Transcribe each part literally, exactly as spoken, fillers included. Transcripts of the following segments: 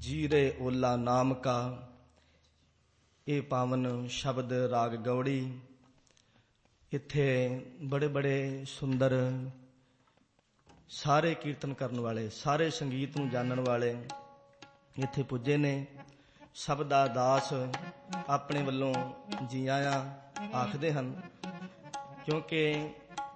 ਜੀਰੇ ਓਲਾ ਨਾਮ ਕਾ। ਇਹ ਪਾਵਨ ਸ਼ਬਦ ਰਾਗ ਗੌੜੀ। ਇੱਥੇ ਬੜੇ ਬੜੇ ਸੁੰਦਰ ਸਾਰੇ ਕੀਰਤਨ ਕਰਨ ਵਾਲੇ, ਸਾਰੇ ਸੰਗੀਤ ਨੂੰ ਜਾਣਨ ਵਾਲੇ ਇੱਥੇ ਪੁੱਜੇ ਨੇ। ਸਭ ਦਾ ਦਾਸ ਆਪਣੇ ਵੱਲੋਂ ਜੀ ਆਇਆਂ ਆਖਦੇ ਹਨ, ਕਿਉਂਕਿ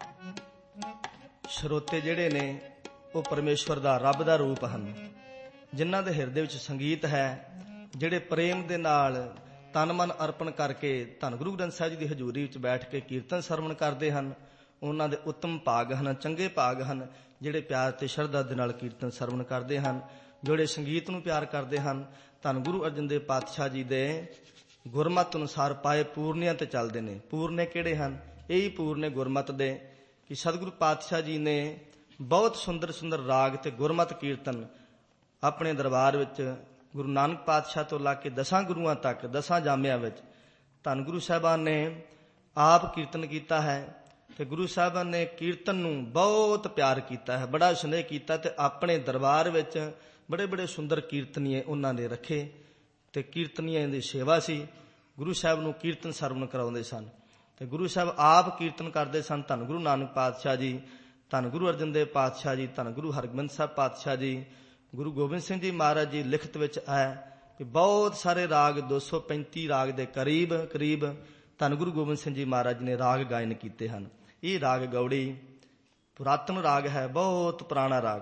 ਸਰੋਤੇ ਜਿਹੜੇ ਨੇ ਉਹ ਪਰਮੇਸ਼ਵਰ ਦਾ, ਰੱਬ ਦਾ ਰੂਪ ਹਨ, ਜਿਨ੍ਹਾਂ ਦੇ ਹਿਰਦੇ ਵਿੱਚ ਸੰਗੀਤ ਹੈ, ਜਿਹੜੇ ਪ੍ਰੇਮ ਦੇ ਨਾਲ ਤਨ ਮਨ ਅਰਪਣ ਕਰਕੇ ਧੰਨ ਗੁਰੂ ਗ੍ਰੰਥ ਸਾਹਿਬ ਜੀ ਦੀ ਹਜ਼ੂਰੀ ਵਿੱਚ ਬੈਠ ਕੇ ਕੀਰਤਨ ਸਰਵਣ ਕਰਦੇ ਹਨ। ਉਹਨਾਂ ਦੇ ਉੱਤਮ ਭਾਗ ਹਨ, ਚੰਗੇ ਭਾਗ ਹਨ, ਜਿਹੜੇ ਪਿਆਰ ਤੇ ਸ਼ਰਧਾ ਦੇ ਨਾਲ ਕੀਰਤਨ ਸਰਵਣ ਕਰਦੇ ਹਨ, ਜਿਹੜੇ ਸੰਗੀਤ ਨੂੰ ਪਿਆਰ ਕਰਦੇ ਹਨ। ਧੰਨ ਗੁਰੂ ਅਰਜਨ ਦੇਵ ਪਾਤਸ਼ਾਹ ਜੀ ਦੇ ਗੁਰਮਤਿ ਅਨੁਸਾਰ ਪਾਏ ਪੂਰਨਿਆਂ ਤੇ ਚੱਲਦੇ ਨੇ। ਪੂਰਨੇ ਕਿਹੜੇ ਹਨ? ਇਹੀ ਪੂਰਨੇ ਗੁਰਮਤਿ ਦੇ, ਕਿ ਸਤਿਗੁਰੂ ਪਾਤਸ਼ਾਹ ਜੀ ਨੇ ਬਹੁਤ ਸੁੰਦਰ ਸੁੰਦਰ ਰਾਗ ਤੇ ਗੁਰਮਤਿ ਕੀਰਤਨ ਆਪਣੇ ਦਰਬਾਰ ਵਿੱਚ ਗੁਰੂ ਨਾਨਕ ਪਾਤਸ਼ਾਹ ਤੋਂ ਲਾ ਕੇ ਦਸਾਂ ਗੁਰੂਆਂ ਤੱਕ, ਦਸਾਂ ਜਾਮਿਆਂ ਵਿੱਚ ਧੰਨ ਗੁਰੂ ਸਾਹਿਬਾਨ ਨੇ ਆਪ ਕੀਰਤਨ ਕੀਤਾ ਹੈ। ਤੇ ਗੁਰੂ ਸਾਹਿਬਾਨ ਨੇ ਕੀਰਤਨ ਨੂੰ ਬਹੁਤ ਪਿਆਰ ਕੀਤਾ ਹੈ, ਬੜਾ ਸਨੇਹ ਕੀਤਾ, ਤੇ ਆਪਣੇ ਦਰਬਾਰ ਵਿੱਚ ਬੜੇ ਬੜੇ ਸੁੰਦਰ ਕੀਰਤਨੀਏ ਉਹਨਾਂ ਨੇ ਰੱਖੇ, ਤੇ ਕੀਰਤਨੀਆਂ ਦੀ ਸੇਵਾ ਸੀ। ਗੁਰੂ ਸਾਹਿਬ ਨੂੰ ਕੀਰਤਨ ਸਰਵਣ ਕਰਾਉਂਦੇ ਸਨ, ਤੇ ਗੁਰੂ ਸਾਹਿਬ ਆਪ ਕੀਰਤਨ ਕਰਦੇ ਸਨ। ਧੰਨ ਗੁਰੂ ਨਾਨਕ ਪਾਤਸ਼ਾਹ ਜੀ, ਧੰਨ ਗੁਰੂ ਅਰਜਨ ਦੇਵ ਪਾਤਸ਼ਾਹ ਜੀ, ਧੰਨ ਗੁਰੂ ਹਰਗੋਬਿੰਦ ਸਾਹਿਬ ਪਾਤਸ਼ਾਹ ਜੀ, ਗੁਰੂ ਗੋਬਿੰਦ ਸਿੰਘ ਜੀ ਮਹਾਰਾਜ ਜੀ ਲਿਖਤ ਵਿੱਚ ਹੈ ਕਿ ਬਹੁਤ ਸਾਰੇ ਰਾਗ, ਦੋ ਸੌ ਪੈਂਤੀ ਰਾਗ ਦੇ ਕਰੀਬ ਕਰੀਬ ਧੰਨ ਗੁਰੂ ਗੋਬਿੰਦ ਸਿੰਘ ਜੀ ਮਹਾਰਾਜ ਨੇ ਰਾਗ ਗਾਇਨ ਕੀਤੇ ਹਨ। ਇਹ ਰਾਗ ਗੌੜੀ ਪੁਰਾਤਨ ਰਾਗ ਹੈ, ਬਹੁਤ ਪੁਰਾਣਾ ਰਾਗ,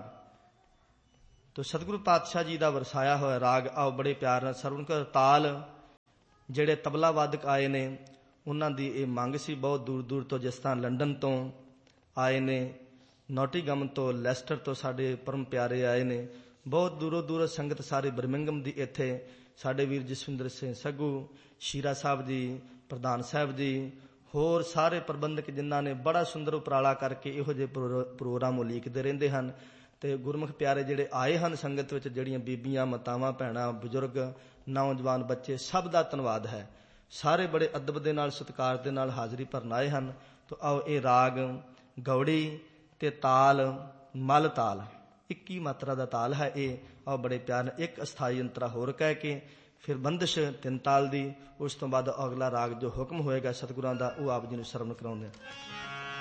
ਤੋ ਸਤਿਗੁਰੂ ਪਾਤਸ਼ਾਹ ਜੀ ਦਾ ਵਰਸਾਇਆ ਹੋਇਆ ਰਾਗ। ਆਓ ਬੜੇ ਪਿਆਰ ਨਾਲ ਸਰਵਣ ਕਰ। ਤਾਲ ਜਿਹੜੇ ਤਬਲਾ ਵਾਦਕ ਆਏ ਨੇ ਉਹਨਾਂ ਦੀ ਇਹ ਮੰਗ ਸੀ, ਬਹੁਤ ਦੂਰ ਦੂਰ ਤੋਂ, ਜਿਸ ਤਰ੍ਹਾਂ ਲੰਡਨ ਤੋਂ ਆਏ ਨੇ, ਨੋਟਿੰਗਹਮ ਤੋਂ, ਲੈਸਟਰ ਤੋਂ ਸਾਡੇ ਪਰਮ ਪਿਆਰੇ ਆਏ ਨੇ, ਬਹੁਤ ਦੂਰੋਂ ਦੂਰੋਂ ਸੰਗਤ ਸਾਰੇ ਬਰਮਿੰਘਮ ਦੀ ਇੱਥੇ ਸਾਡੇ ਵੀਰ ਜਸਵਿੰਦਰ ਸਿੰਘ ਸੱਗੂ, ਸ਼ੀਰਾ ਸਾਹਿਬ ਜੀ, ਪ੍ਰਧਾਨ ਸਾਹਿਬ ਜੀ, ਹੋਰ ਸਾਰੇ ਪ੍ਰਬੰਧਕ ਜਿਨ੍ਹਾਂ ਨੇ ਬੜਾ ਸੁੰਦਰ ਉਪਰਾਲਾ ਕਰਕੇ ਇਹੋ ਜਿਹੇ ਪ੍ਰੋਗਰਾਮ ਉਲੀਕਦੇ ਰਹਿੰਦੇ ਹਨ। ਤੇ ਗੁਰਮੁਖ ਪਿਆਰੇ ਜਿਹੜੇ ਆਏ ਹਨ ਸੰਗਤ ਵਿੱਚ, ਜਿਹੜੀਆਂ ਬੀਬੀਆਂ, ਮਾਤਾਵਾਂ, ਭੈਣਾਂ, ਬਜ਼ੁਰਗ, ਨੌਜਵਾਨ, ਬੱਚੇ, ਸਭ ਦਾ ਧੰਨਵਾਦ ਹੈ। ਸਾਰੇ ਬੜੇ ਅਦਬ ਦੇ ਨਾਲ, ਸਤਿਕਾਰ ਦੇ ਨਾਲ ਹਾਜ਼ਰੀ ਭਰਨ ਆਏ ਹਨ। ਤੋ ਆਓ ਇਹ ਰਾਗ ਗੌੜੀ ਤੇ ਤਾਲ ਮਲ ਤਾਲ, ਇੱਕੀ ਮਾਤਰਾ ਦਾ ਤਾਲ ਹੈ ਇਹ। ਆਓ ਬੜੇ ਪਿਆਰ ਨਾਲ ਇੱਕ ਅਸਥਾਈ ਅੰਤਰਾ ਹੋਰ ਕਹਿ ਕੇ ਫਿਰ ਬੰਦਿਸ਼ ਤਿੰਨ ਤਾਲ ਦੀ, ਉਸ ਤੋਂ ਬਾਅਦ ਅਗਲਾ ਰਾਗ ਜੋ ਹੁਕਮ ਹੋਏਗਾ ਸਤਿਗੁਰਾਂ ਦਾ, ਉਹ ਆਪ ਜੀ ਨੂੰ ਸਰਵਣ ਕਰਾਉਂਦੇ।